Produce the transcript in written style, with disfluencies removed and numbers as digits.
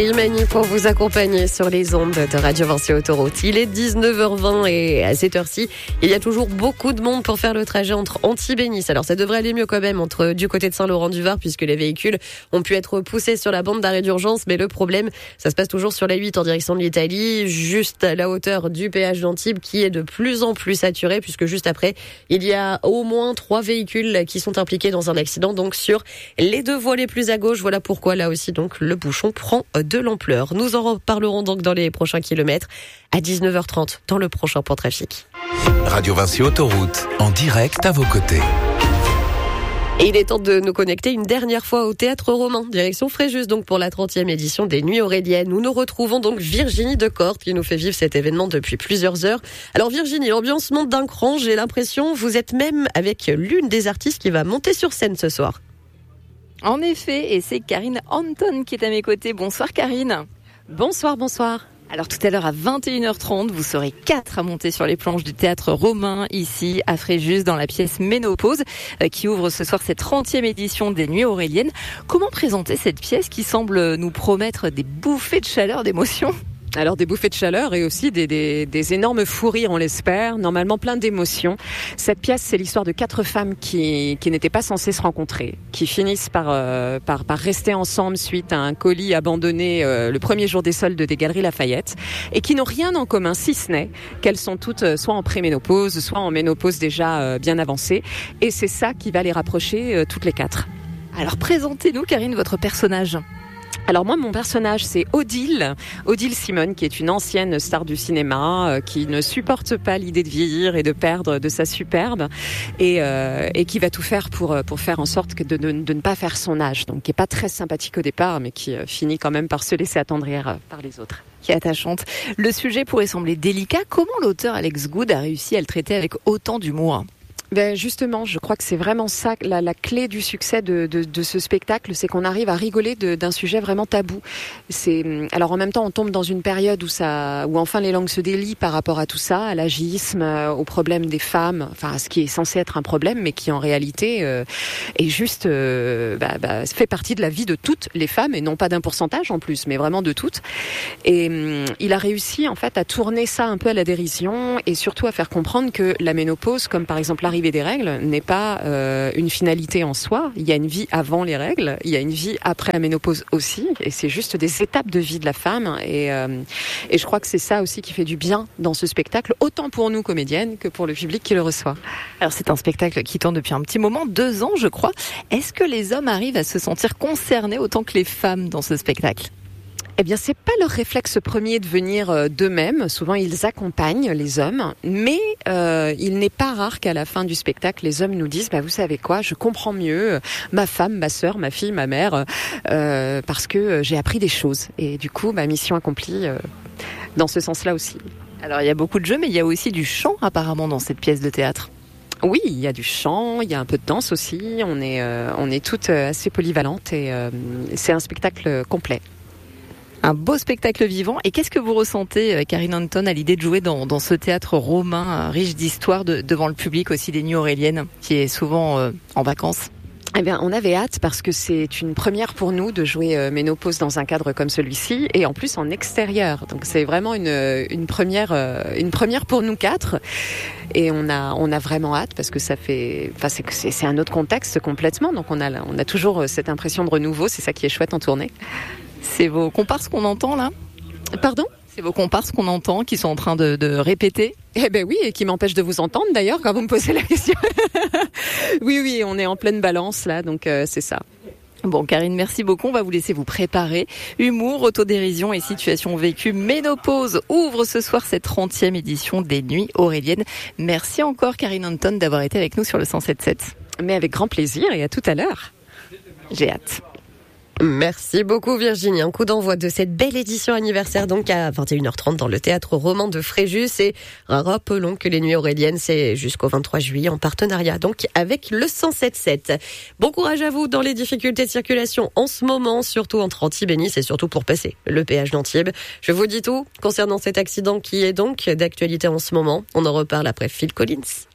Imani pour vous accompagner sur les ondes de Radio Vinci Autoroute. Il est 19h20 et à cette heure-ci, il y a toujours beaucoup de monde pour faire le trajet entre Antibes et Nice. Alors ça devrait aller mieux quand même du côté de Saint-Laurent-du-Var puisque les véhicules ont pu être poussés sur la bande d'arrêt d'urgence. Mais le problème, ça se passe toujours sur la 8 en direction de l'Italie, juste à la hauteur du péage d'Antibes qui est de plus en plus saturé puisque juste après, il y a au moins 3 véhicules qui sont impliqués dans un accident. Donc sur les 2 voies les plus à gauche, voilà pourquoi là aussi donc le bouchon prend de l'ampleur. Nous en reparlerons donc dans les prochains kilomètres à 19h30 dans le prochain point trafic. Radio Vinci Autoroute, en direct à vos côtés. Et il est temps de nous connecter une dernière fois au Théâtre Romain, direction Fréjus, donc pour la 30e édition des Nuits Auréliennes, où nous retrouvons donc Virginie Decorte qui nous fait vivre cet événement depuis plusieurs heures. Alors Virginie, l'ambiance monte d'un cran, j'ai l'impression, vous êtes même avec l'une des artistes qui va monter sur scène ce soir. En effet, et c'est Karine Anton qui est à mes côtés. Bonsoir Karine. Bonsoir. Alors tout à l'heure à 21h30, vous serez 4 à monter sur les planches du Théâtre Romain, ici à Fréjus, dans la pièce Ménopause, qui ouvre ce soir cette 30e édition des Nuits Auréliennes. Comment présenter cette pièce qui semble nous promettre des bouffées de chaleur, d'émotion ? Alors des bouffées de chaleur et aussi des énormes fous rires, on l'espère, normalement plein d'émotions. Cette pièce, c'est l'histoire de 4 femmes qui n'étaient pas censées se rencontrer, qui finissent par rester ensemble suite à un colis abandonné le premier jour des soldes des Galeries Lafayette et qui n'ont rien en commun, si ce n'est qu'elles sont toutes soit en préménopause, soit en ménopause déjà bien avancée. Et c'est ça qui va les rapprocher toutes les 4. Alors présentez-nous Karine votre personnage. Alors moi, mon personnage, c'est Odile Simone, qui est une ancienne star du cinéma, qui ne supporte pas l'idée de vieillir et de perdre de sa superbe, et qui va tout faire pour faire en sorte de ne pas faire son âge. Donc, qui est pas très sympathique au départ, mais qui finit quand même par se laisser attendrir par les autres. Qui est attachante. Le sujet pourrait sembler délicat. Comment l'auteur Alex Good a réussi à le traiter avec autant d'humour ? Ben justement, je crois que c'est vraiment ça, la clé du succès de ce spectacle, c'est qu'on arrive à rigoler d'un sujet vraiment tabou. Alors en même temps, on tombe dans une période où enfin les langues se délient par rapport à tout ça, à l'agisme, au problème des femmes, enfin à ce qui est censé être un problème, mais qui en réalité est juste fait partie de la vie de toutes les femmes et non pas d'un pourcentage en plus, mais vraiment de toutes. Et il a réussi en fait à tourner ça un peu à la dérision et surtout à faire comprendre que la ménopause, comme par exemple l'arrivée des règles, n'est pas une finalité en soi. Il y a une vie avant les règles, il y a une vie après la ménopause aussi, et c'est juste des étapes de vie de la femme. Et je crois que c'est ça aussi qui fait du bien dans ce spectacle, autant pour nous comédiennes que pour le public qui le reçoit. Alors c'est un spectacle qui tourne depuis un petit moment, 2 ans je crois. Est-ce que les hommes arrivent à se sentir concernés autant que les femmes dans ce spectacle ? Eh bien, c'est pas leur réflexe premier de venir d'eux-mêmes. Souvent, ils accompagnent les hommes. Mais il n'est pas rare qu'à la fin du spectacle, les hommes nous disent « vous savez quoi, je comprends mieux ma femme, ma sœur, ma fille, ma mère, parce que j'ai appris des choses. » Et du coup, mission accomplie dans ce sens-là aussi. Alors, il y a beaucoup de jeux, mais il y a aussi du chant apparemment dans cette pièce de théâtre. Oui, il y a du chant, il y a un peu de danse aussi. On est toutes assez polyvalentes et c'est un spectacle complet. Un beau spectacle vivant. Et qu'est-ce que vous ressentez, Karine Anton, à l'idée de jouer dans ce théâtre romain riche d'histoire devant le public aussi des Nuits Auréliennes, qui est souvent en vacances ? Eh bien, on avait hâte parce que c'est une première pour nous de jouer Ménopause dans un cadre comme celui-ci et en plus en extérieur. Donc c'est vraiment une première pour nous 4. Et on a vraiment hâte parce que c'est un autre contexte complètement. Donc on a toujours cette impression de renouveau. C'est ça qui est chouette en tournée. C'est vos comparses qu'on entend là ? Pardon ? C'est vos comparses qu'on entend qui sont en train de répéter ? Eh ben oui, et qui m'empêchent de vous entendre d'ailleurs quand vous me posez la question. Oui, on est en pleine balance là, donc c'est ça. Bon, Karine, merci beaucoup. On va vous laisser vous préparer. Humour, autodérision et situation vécue. Ménopause ouvre ce soir cette 30e édition des Nuits Auréliennes. Merci encore, Karine Anton, d'avoir été avec nous sur le 107.7. Mais avec grand plaisir et à tout à l'heure. J'ai hâte. Merci beaucoup Virginie. Un coup d'envoi de cette belle édition anniversaire donc à 21h30 dans le Théâtre Romain de Fréjus. Et rappelons que les Nuits Auréliennes, c'est jusqu'au 23 juillet en partenariat donc avec le 107.7. Bon courage à vous dans les difficultés de circulation en ce moment, surtout entre Antibes et Nice et surtout pour passer le péage d'Antibes. Je vous dis tout concernant cet accident qui est donc d'actualité en ce moment. On en reparle après Phil Collins.